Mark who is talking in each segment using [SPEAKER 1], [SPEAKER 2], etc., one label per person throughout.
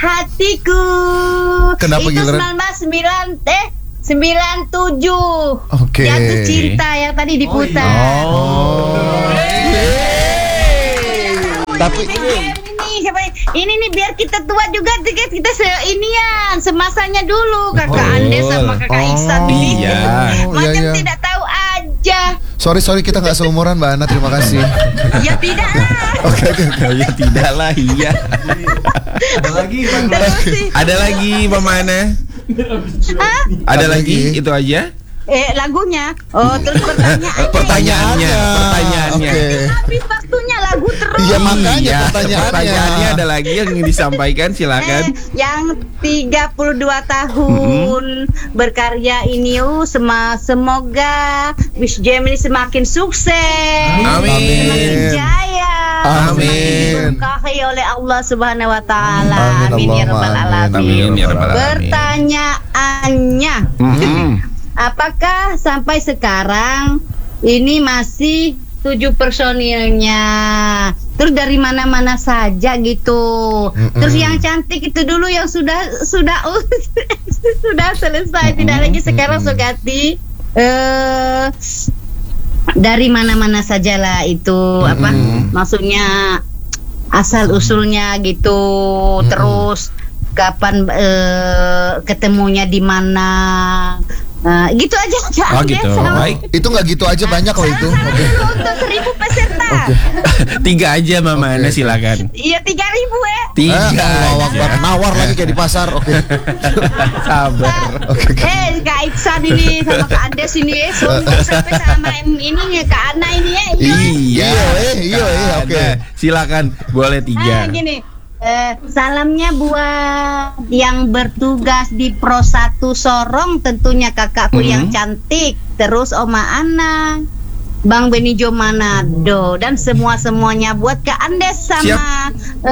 [SPEAKER 1] hatiku.
[SPEAKER 2] Kenapa
[SPEAKER 1] itu
[SPEAKER 2] giliran?
[SPEAKER 1] 97.
[SPEAKER 2] Oke.
[SPEAKER 1] Jatuh cinta yang tadi diputar.
[SPEAKER 2] Tapi
[SPEAKER 1] ini nih biar kita tua juga, kita inian semasanya dulu kakak Andes sama kakak Iksan ini. Macam tidak tahu aja.
[SPEAKER 2] Sorry kita nggak seumuran Mbak Ana, terima kasih.
[SPEAKER 1] Ya tidak lah.
[SPEAKER 2] Oke.
[SPEAKER 3] Ya tidak lah, iya. Ada lagi Mama Ana? Ada lagi? Itu aja?
[SPEAKER 1] Lagunya. Oh, terus
[SPEAKER 3] Pertanyaannya.
[SPEAKER 2] Oke.
[SPEAKER 1] Habis waktunya lagu terus.
[SPEAKER 2] Iya makanya
[SPEAKER 3] Pertanyaannya ada lagi yang ingin disampaikan, silakan.
[SPEAKER 1] Yang 32 tahun berkarya ini, semoga Wish Jam ini semakin sukses.
[SPEAKER 3] Amin.
[SPEAKER 1] Semakin jaya.
[SPEAKER 2] Amin.
[SPEAKER 1] Diberkahi oleh Allah Subhanahu wa taala. Amin ya rabbal alamin.
[SPEAKER 3] Amin ya rabbal alamin.
[SPEAKER 1] Pertanyaannya, apakah sampai sekarang ini masih 7 personilnya? Terus dari mana-mana saja gitu. Terus yang cantik itu dulu yang sudah sudah selesai, tidak lagi sekarang Sugati. Dari mana-mana sajalah itu maksudnya asal usulnya gitu. Terus kapan ketemunya di mana? Gitu aja.
[SPEAKER 3] Gitu. Baik.
[SPEAKER 2] Itu nggak gitu aja, banyak loh itu. Oke.
[SPEAKER 1] Untuk 1.000 peserta.
[SPEAKER 3] 3 aja Mama Ana, silakan.
[SPEAKER 1] Iya 3.000 ya.
[SPEAKER 3] 3 aja.
[SPEAKER 2] Nawar lagi kayak di pasar. Oke.
[SPEAKER 3] Sabar.
[SPEAKER 1] Kak Iksan ini sama Kak Andes ini sombong sampai sama ini Kak Ana ini ya.
[SPEAKER 3] Iya, oke. Silakan, boleh 3.
[SPEAKER 1] Gini. Salamnya buat yang bertugas di Pro 1 Sorong, tentunya kakakku yang cantik, terus Oma Ana, Bang Benijo Manado, dan semuanya buat Kak Andes sama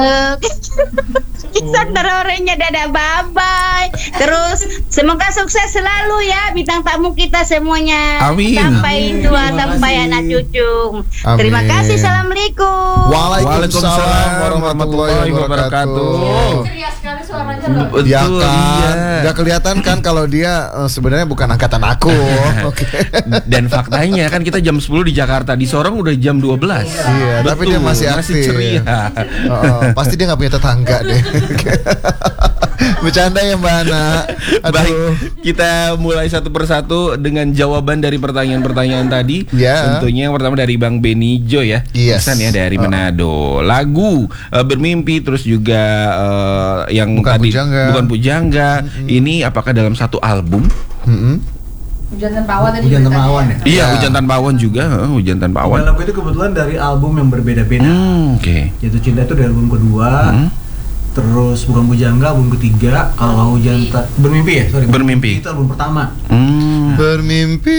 [SPEAKER 1] Iksan Dororenya. Dadah, bye-bye. Terus semoga sukses selalu ya bintang tamu kita semuanya.
[SPEAKER 3] Amin.
[SPEAKER 1] Sampai tua, sampai anak cucu.
[SPEAKER 2] Amin.
[SPEAKER 1] Terima kasih. Assalamualaikum.
[SPEAKER 2] Waalaikumsalam warahmatullahi wabarakatuh.
[SPEAKER 4] Ceria sekali suaranya loh.
[SPEAKER 2] Ya kan, nggak kelihatan kan kalau dia sebenarnya bukan angkatan aku. Oke.
[SPEAKER 3] Dan faktanya kan kita jam 10 di Jakarta, di Sorong udah jam 12.
[SPEAKER 2] Iya, tapi dia masih aktif.
[SPEAKER 3] ceria.
[SPEAKER 2] Pasti dia nggak punya tetangga deh. Bercanda ya Mbak Ana.
[SPEAKER 3] Baik, kita mulai satu persatu dengan jawaban dari pertanyaan-pertanyaan tadi. Tentunya yang pertama dari Bang Benijo ya. Pesan ya dari Manado. Lagu Bermimpi, terus juga yang
[SPEAKER 2] Bukan
[SPEAKER 3] tadi
[SPEAKER 2] Pujangga.
[SPEAKER 3] Bukan Pujangga. Ini apakah dalam satu album?
[SPEAKER 4] Hujan Tanpa Awan tadi.
[SPEAKER 5] Hujan Tanpa Awan ya?
[SPEAKER 3] Iya, Hujan Tanpa Awan juga. Hujan Tanpa Awan.
[SPEAKER 5] Lagu itu kebetulan dari album yang berbeda-beda.
[SPEAKER 3] Oke.
[SPEAKER 5] Jatuh Cinta itu dari album kedua. Terus Bukan Pujangga album ketiga. Kalau Bermimpi ya, sorry.
[SPEAKER 3] Bermimpi.
[SPEAKER 5] Itu album pertama.
[SPEAKER 2] Bermimpi.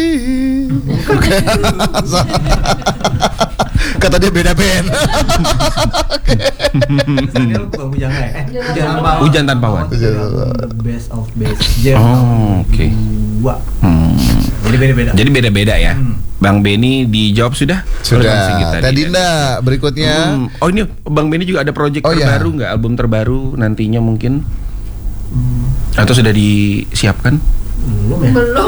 [SPEAKER 2] Kata dia beda band.
[SPEAKER 5] Ini Bukan Pujangga ya?
[SPEAKER 3] Hujan Tanpa Awan.
[SPEAKER 5] Best of Best Jam.
[SPEAKER 3] Oke.
[SPEAKER 5] Dua. Jadi beda-beda.
[SPEAKER 3] Jadi beda-beda ya. Bang Beni dijawab sudah?
[SPEAKER 2] Sudah. Tadi Dinda berikutnya.
[SPEAKER 3] Oh ini Bang Beni juga ada project terbaru nggak? Album terbaru nantinya mungkin? Atau sudah disiapkan?
[SPEAKER 4] Belum.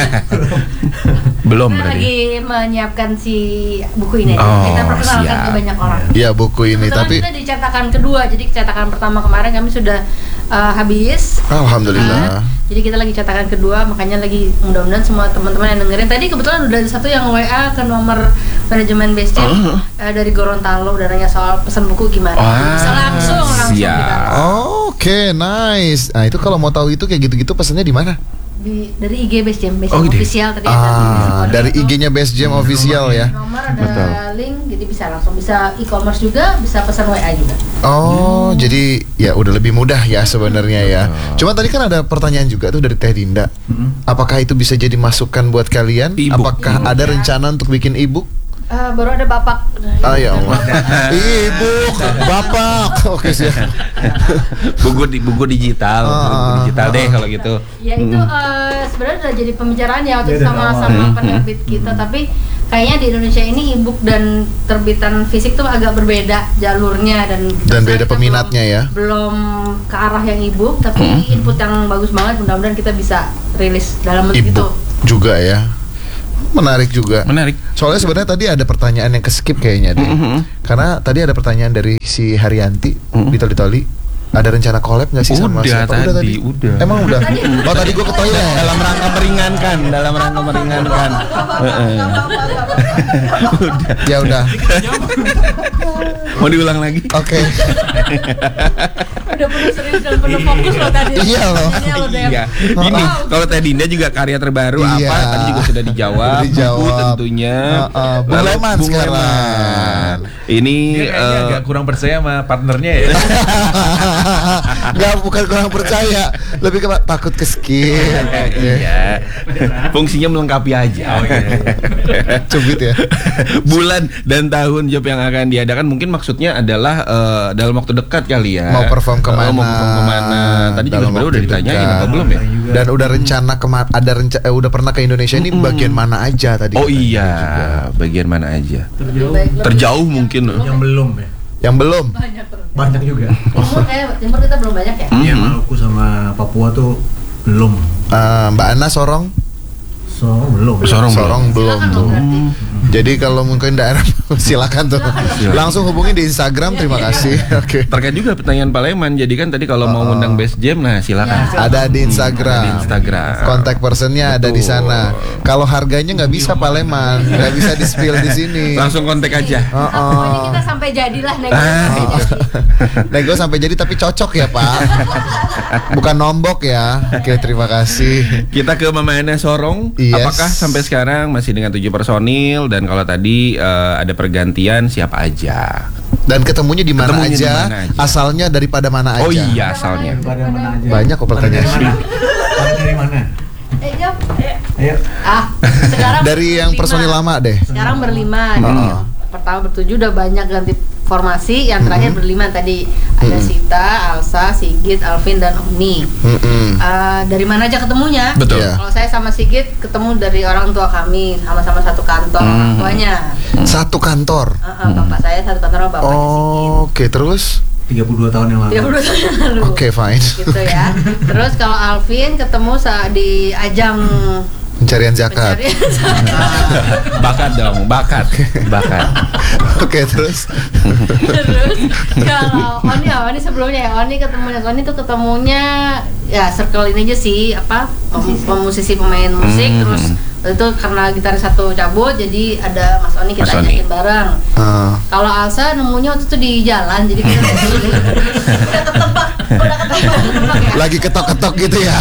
[SPEAKER 3] Belum
[SPEAKER 4] Kita
[SPEAKER 3] berarti.
[SPEAKER 4] lagi menyiapkan si buku ini.
[SPEAKER 3] Oh,
[SPEAKER 4] Kita perkenalkan
[SPEAKER 3] siap.
[SPEAKER 4] ke banyak orang.
[SPEAKER 2] Iya buku ini,
[SPEAKER 4] Kebetulan
[SPEAKER 2] tapi
[SPEAKER 4] kita di cetakan kedua, jadi cetakan pertama kemarin kami sudah habis.
[SPEAKER 2] alhamdulillah.
[SPEAKER 4] Jadi kita lagi cetakan kedua, makanya lagi mudah-mudahan semua teman-teman yang dengerin. Tadi kebetulan udah ada satu yang WA ke nomor manajemen Base Jam dari Gorontalo, udah nanya soal pesan buku gimana. Bisa langsung
[SPEAKER 3] siap.
[SPEAKER 4] kita.
[SPEAKER 2] Oke, nice. Nah itu kalau mau tahu itu kayak gitu-gitu pesannya di mana?
[SPEAKER 4] Dari IG Base Jam official tadi
[SPEAKER 2] dari IG-nya Base Jam official ya.
[SPEAKER 4] Nomor ada link, jadi bisa langsung, bisa e-commerce juga, bisa pesan WA juga.
[SPEAKER 2] Oh, jadi ya udah lebih mudah ya sebenarnya ya. Cuma tadi kan ada pertanyaan juga tuh dari Teh Dinda. Apakah itu bisa jadi masukan buat kalian? Apakah ada rencana untuk bikin e-book?
[SPEAKER 4] Baru ada Bapak.
[SPEAKER 2] Ya Allah. Ibu, Bapak. Oke siap.
[SPEAKER 3] buku digital, buku digital deh kalau gitu.
[SPEAKER 4] Ya itu sebenarnya udah jadi pembicaraan ya waktu sama penerbit kita, tapi kayaknya di Indonesia ini e-book dan terbitan fisik tuh agak berbeda jalurnya dan
[SPEAKER 2] beda peminatnya
[SPEAKER 4] belum ke arah yang e-book, tapi input yang bagus banget, mudah-mudahan kita bisa rilis dalam bentuk itu
[SPEAKER 2] juga ya. Menarik juga.
[SPEAKER 3] Menarik.
[SPEAKER 2] Soalnya sebenarnya tadi ada pertanyaan yang keskip kayaknya deh. Karena tadi ada pertanyaan dari si Haryanti di Toli. Ada rencana collab nggak sih sama siapa? Udah tadi. Emang udah? Oh tadi gue ke toilet.
[SPEAKER 3] Dalam rangka meringankan.
[SPEAKER 2] Ya udah.
[SPEAKER 3] Mau diulang lagi?
[SPEAKER 2] Oke.
[SPEAKER 4] Udah penuh serius dan penuh fokus loh tadi.
[SPEAKER 2] Iya loh.
[SPEAKER 3] Iya. Ini kalau Teh Dinda juga karya terbaru apa? Tadi juga sudah dijawab. Buku tentunya.
[SPEAKER 2] Leman sekarang.
[SPEAKER 3] Ini
[SPEAKER 5] agak kurang percaya sama partnernya ya.
[SPEAKER 2] Enggak, bukan kurang percaya, lebih ke takut ke-skip.
[SPEAKER 3] Iya. Fungsinya melengkapi aja.
[SPEAKER 2] Cubit ya.
[SPEAKER 3] Bulan dan tahun job yang akan diadakan mungkin maksudnya adalah dalam waktu dekat kali ya.
[SPEAKER 2] Mau perform kemana?
[SPEAKER 3] Tadi juga sebenarnya udah ditanyain apa belum ya?
[SPEAKER 2] Dan udah rencana udah pernah ke Indonesia ini bagian mana aja tadi?
[SPEAKER 3] Oh iya, bagian mana aja? Terjauh mungkin.
[SPEAKER 5] Yang belum ya.
[SPEAKER 2] Yang belum?
[SPEAKER 5] Banyak juga.
[SPEAKER 4] Timur kita belum banyak ya?
[SPEAKER 5] Iya, Maluku sama Papua tuh belum.
[SPEAKER 2] Mbak Ana Sorong?
[SPEAKER 5] Sorong
[SPEAKER 2] belum. Jadi kalau mungkin daerah silakan tuh. Langsung hubungi di Instagram. Terima kasih. Oke.
[SPEAKER 3] Terkait juga pertanyaan Paleman. Jadi kan tadi kalau mau ngundang Best Jam, nah silakan.
[SPEAKER 2] Ada di Instagram. Kontak personnya ada di sana. Kalau harganya nggak bisa Paleman, nggak bisa di spill di sini.
[SPEAKER 3] Langsung kontak aja.
[SPEAKER 4] Pokoknya kita sampai jadilah
[SPEAKER 2] nego sampai jadi tapi cocok ya Pak. Bukan nombok ya. Oke, terima kasih.
[SPEAKER 3] Kita ke Mama Ana Sorong.
[SPEAKER 2] Yes.
[SPEAKER 3] Apakah sampai sekarang masih dengan 7 personil dan kalau tadi ada pergantian siapa aja?
[SPEAKER 2] Dan ketemunya di mana aja? Asalnya daripada mana aja?
[SPEAKER 3] Oh iya, asalnya.
[SPEAKER 2] Banyak kok pertanyaan.
[SPEAKER 5] Dari mana? Ayo.
[SPEAKER 4] Sekarang
[SPEAKER 2] dari yang personil lama deh.
[SPEAKER 4] Sekarang berlima. Pertama bertujuh udah banyak ganti formasi, yang terakhir berlima tadi ada Sita, Alsa, Sigit, Alvin dan Oni. Dari mana aja ketemunya?
[SPEAKER 3] Betul.
[SPEAKER 4] Kalau saya sama Sigit ketemu dari orang tua kami, sama-sama satu kantor orang tuanya.
[SPEAKER 2] Satu kantor.
[SPEAKER 4] Bapak saya satu kantor sama bapaknya Sigit.
[SPEAKER 2] Oke, terus
[SPEAKER 5] 32 tahun yang lalu.
[SPEAKER 4] 32 tahun yang lalu.
[SPEAKER 2] Oke, fine.
[SPEAKER 4] Gitu ya. Terus kalau Alvin ketemu di ajang
[SPEAKER 2] pencarian zakat.
[SPEAKER 3] Bakat dong, bakat.
[SPEAKER 2] Oke, terus
[SPEAKER 4] kalau Oni sebelumnya ya, Oni tuh ketemunya ya circle ini aja sih, musisi pemain musik. Terus itu karena gitaris satu cabut, jadi ada Mas Oni kita ajakin bareng. Kalau Alsa nemunya waktu itu di jalan, jadi kita ketebak ya.
[SPEAKER 2] Lagi ketok-ketok gitu ya.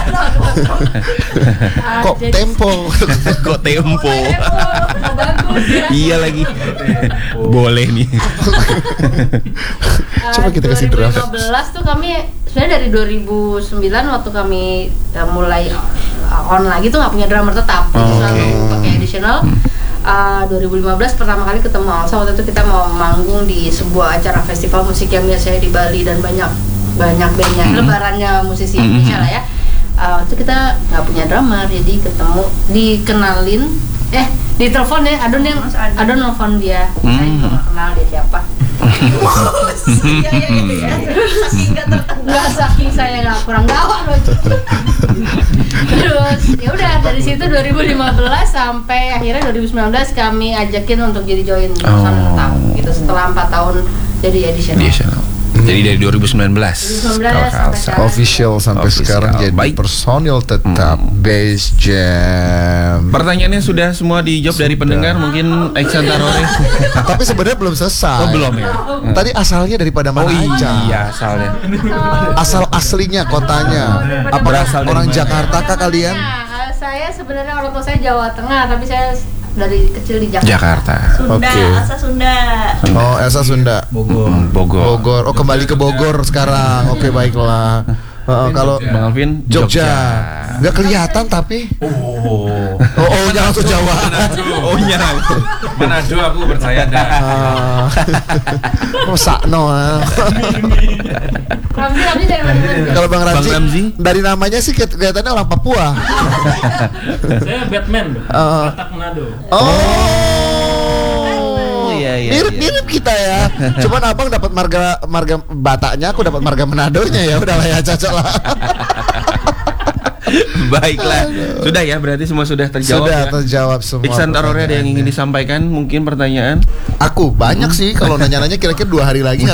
[SPEAKER 2] Kok jadi, tempo?
[SPEAKER 3] Kok tempo?
[SPEAKER 4] Bagus ya.
[SPEAKER 3] Iya lagi. Boleh nih.
[SPEAKER 2] Coba kita kasih draft.
[SPEAKER 4] 2015 tuh kami sebenarnya dari 2009 waktu kami mulai on lagi tuh nggak punya drummer tetap, selalu pakai additional. 2015 pertama kali ketemu Alsa, waktu itu kita mau manggung di sebuah acara festival musik yang biasanya di Bali dan banyak bandnya, lebarannya musisi Indonesia lah ya. Itu kita nggak punya drummer, jadi dikenalin, ditelepon ya, Adon nelfon dia, saya juga nggak kenal dia siapa. Saking saya nggak kurang gawat loh. Terus ya udah dari situ 2015 sampai akhirnya 2019 kami ajakin untuk jadi join personil tetap gitu setelah 4 tahun jadi additional.
[SPEAKER 3] Jadi dari 2019
[SPEAKER 2] official sampai sekarang jadi personil tetap Best Jam.
[SPEAKER 3] Pertanyaannya sudah semua dijawab dari pendengar, mungkin Iksan Tarore.
[SPEAKER 2] Tapi sebenarnya belum selesai.
[SPEAKER 3] Oh belum ya.
[SPEAKER 2] Tadi asalnya daripada mana aja?
[SPEAKER 3] Iya asalnya.
[SPEAKER 2] Asal aslinya kotanya. Apa berasal orang Jakarta kah kalian?
[SPEAKER 4] Saya sebenarnya orang tua saya Jawa Tengah, tapi saya dari kecil di Jakarta.
[SPEAKER 1] Sunda, Elsa Sunda.
[SPEAKER 2] Oh, Elsa Sunda.
[SPEAKER 5] Bogor.
[SPEAKER 2] Oh, kembali ke Bogor sekarang. Oke, baiklah. Kalau
[SPEAKER 3] Bang Alvin
[SPEAKER 2] Jogja. Nggak kelihatan tapi. Oh, jangan langsung Jawa.
[SPEAKER 3] Oh iya. Manado aku percaya dah.
[SPEAKER 2] Sakno.
[SPEAKER 4] Ramzi dari mana?
[SPEAKER 2] Kalau Bang Ramzi dari namanya sih kelihatannya orang Papua.
[SPEAKER 5] Saya Batman, Batak Manado.
[SPEAKER 2] Mirip kita ya. Cuman abang dapat marga Bataknya, aku dapat marga Manadonya ya. Udahlah ya, cocok lah.
[SPEAKER 3] Baiklah, sudah ya, berarti semua sudah terjawab.
[SPEAKER 2] Sudah terjawab semua.
[SPEAKER 3] Iksan Tarore ada yang ingin disampaikan, mungkin pertanyaan?
[SPEAKER 2] Aku banyak sih, kalau nanya-nanya kira-kira 2 hari lagi